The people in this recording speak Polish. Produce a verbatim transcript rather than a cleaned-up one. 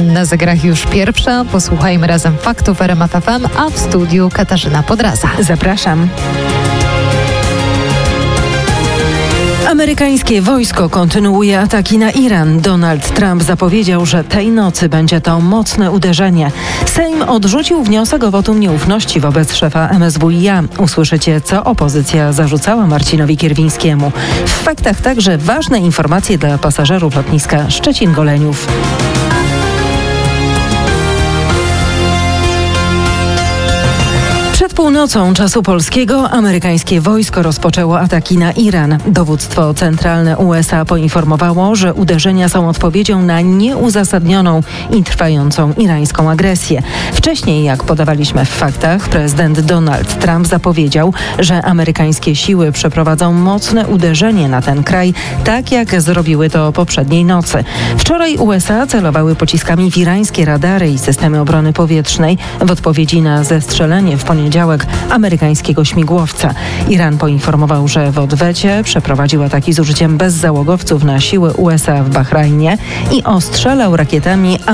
Na zegarach już pierwsza. Posłuchajmy razem faktów w R M F F M, a w studiu Katarzyna Podraza. Zapraszam. Amerykańskie wojsko kontynuuje ataki na Iran. Donald Trump zapowiedział, że tej nocy będzie to mocne uderzenie. Sejm odrzucił wniosek o wotum nieufności wobec szefa M S W i A. Usłyszycie, co opozycja zarzucała Marcinowi Kierwińskiemu. W faktach także ważne informacje dla pasażerów lotniska Szczecin-Goleniów. Przed północą czasu polskiego amerykańskie wojsko rozpoczęło ataki na Iran. Dowództwo centralne U S A poinformowało, że uderzenia są odpowiedzią na nieuzasadnioną i trwającą irańską agresję. Wcześniej, jak podawaliśmy w faktach, prezydent Donald Trump zapowiedział, że amerykańskie siły przeprowadzą mocne uderzenie na ten kraj, tak jak zrobiły to poprzedniej nocy. Wczoraj U S A celowały pociskami w irańskie radary i systemy obrony powietrznej w odpowiedzi na zestrzelenie w poniedziałek amerykańskiego śmigłowca. Iran poinformował, że w odwecie przeprowadził ataki z użyciem bezzałogowców na siły U S A w Bahrajnie i ostrzelał rakietami